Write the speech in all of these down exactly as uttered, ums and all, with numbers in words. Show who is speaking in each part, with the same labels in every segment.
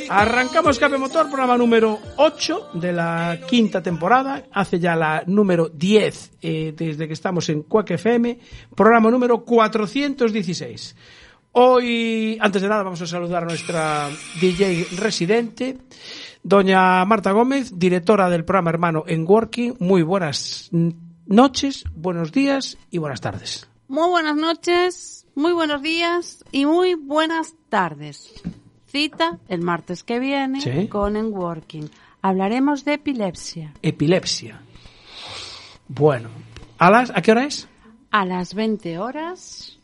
Speaker 1: Arrancamos Escape Motor, programa número ocho de la quinta temporada, hace ya la número diez eh, desde que estamos en Quack F M, programa número cuatrocientos dieciséis. Hoy, antes de nada, vamos a saludar a nuestra D J residente, doña Marta Gómez, directora del programa Hermano en Working. Muy buenas noches, buenos días y buenas tardes.
Speaker 2: Muy buenas noches, muy buenos días y muy buenas tardes. Cita el martes que viene, ¿sí?, con En Working. Hablaremos de epilepsia.
Speaker 1: Epilepsia. Bueno, ¿a las a qué hora es?
Speaker 2: A las veinte horas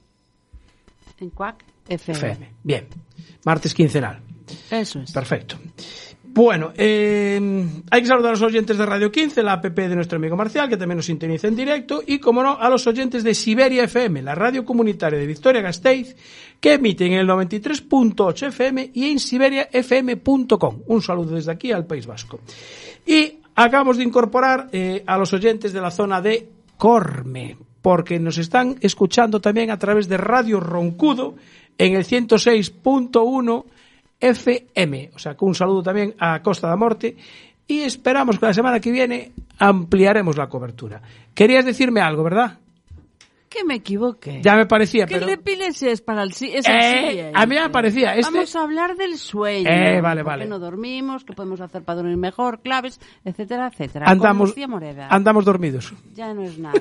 Speaker 2: en Quack F M.
Speaker 1: F M. Bien. Martes quincenal.
Speaker 2: Eso es.
Speaker 1: Perfecto. Bueno, eh, hay que saludar a los oyentes de Radio quince, la app de nuestro amigo Marcial, que también nos sintoniza en directo, y, como no, a los oyentes de Siberia F M, la radio comunitaria de Vitoria-Gasteiz, que emite en el noventa y tres punto ocho F M y en siberia f m punto com. Un saludo desde aquí al País Vasco. Y acabamos de incorporar eh, a los oyentes de la zona de Corme, porque nos están escuchando también a través de Radio Roncudo en el ciento seis punto uno F M, o sea, con un saludo también a Costa da Morte, y esperamos que la semana que viene ampliaremos la cobertura. Querías decirme algo, ¿verdad?
Speaker 2: Que me equivoqué.
Speaker 1: Ya me parecía,
Speaker 2: que
Speaker 1: pero...
Speaker 2: Que la epilepsia es para el sí, es el
Speaker 1: eh,
Speaker 2: sí,
Speaker 1: a mí me parecía. Este...
Speaker 2: Vamos a hablar del sueño.
Speaker 1: Eh, vale, vale.
Speaker 2: Que no dormimos, que podemos hacer para dormir mejor, claves, etcétera, etcétera.
Speaker 1: Andamos, andamos dormidos.
Speaker 2: Ya no es nada.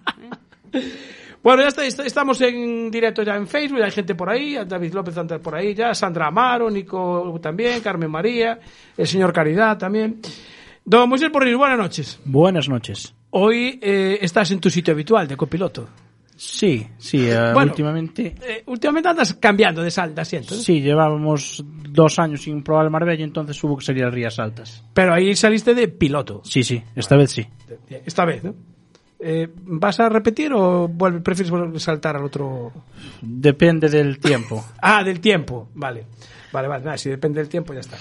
Speaker 2: ¿eh?
Speaker 1: Bueno, ya está, estamos en directo ya en Facebook, hay gente por ahí, David López anda por ahí ya, Sandra Amaro, Nico también, Carmen María, el señor Caridad también. Don Moisés Porris, buenas noches.
Speaker 3: Buenas noches.
Speaker 1: Hoy eh, estás en tu sitio habitual de copiloto.
Speaker 3: Sí, sí, uh,
Speaker 1: bueno,
Speaker 3: últimamente...
Speaker 1: Eh, últimamente andas cambiando de, sal, de asiento, ¿eh?
Speaker 3: Sí, llevábamos dos años sin probar el Marbella, entonces hubo que salir a Rías Altas.
Speaker 1: Pero ahí saliste de piloto.
Speaker 3: Sí, sí, esta vez sí.
Speaker 1: Esta vez, ¿no? Eh, ¿Vas a repetir o vuelve, prefieres saltar al otro?
Speaker 3: Depende del tiempo.
Speaker 1: Ah, del tiempo, vale. Vale, vale, nada, si depende del tiempo ya está.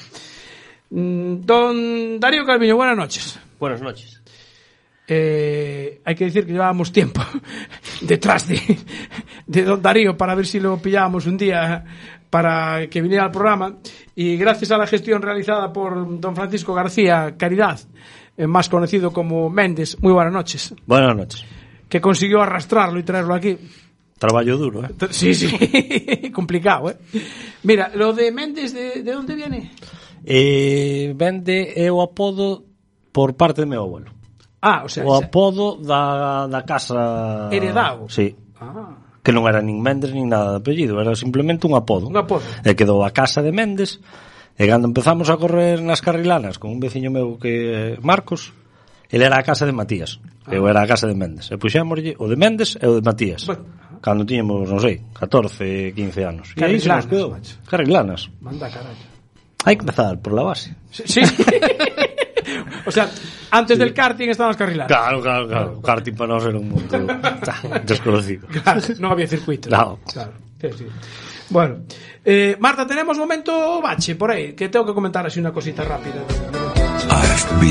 Speaker 1: Don Darío Calviño, buenas noches.
Speaker 4: Buenas noches.
Speaker 1: Eh, hay que decir que llevábamos tiempo detrás de, de Don Darío para ver si lo pillábamos un día para que viniera al programa, y gracias a la gestión realizada por Don Francisco García Caridad, más conocido como Méndez, muy buenas noches.
Speaker 4: Buenas noches.
Speaker 1: Que consiguió arrastrarlo y traerlo aquí.
Speaker 4: Traballo duro, ¿eh?
Speaker 1: Sí, sí, complicado, ¿eh? Mira, lo de Méndez, ¿de, de dónde viene?
Speaker 4: Eh, vende é o apodo por parte do meu abuelo.
Speaker 1: Ah, o sea...
Speaker 4: O apodo da, da casa...
Speaker 1: Heredado.
Speaker 4: Sí.
Speaker 1: Ah.
Speaker 4: Que non era nin Méndez nin nada de apellido, era simplemente un apodo.
Speaker 1: Un apodo.
Speaker 4: E quedou a casa de Méndez. E cando empezamos a correr nas carrilanas con un veciño meu que Marcos, ele era a casa de Matías, ah. eu era a casa de Méndez. E puxémoslle o de Méndez e o de Matías. Bueno, cando tiñamos, non sei, catorce, quince anos. E aí se nos quedou. Carrilanas.
Speaker 1: Manda carallo.
Speaker 4: Hai que empezar por la base.
Speaker 1: Sí. sí. O sea, antes sí. del karting estaban las carrilanas.
Speaker 4: Claro, claro, claro. O karting para nós era un mundo desconocido.
Speaker 1: Claro, non había circuito.
Speaker 4: No.
Speaker 1: Claro. Sí, sí. Bueno, eh, Marta, tenemos momento bache por ahí, que tengo que comentar así una cosita rápida.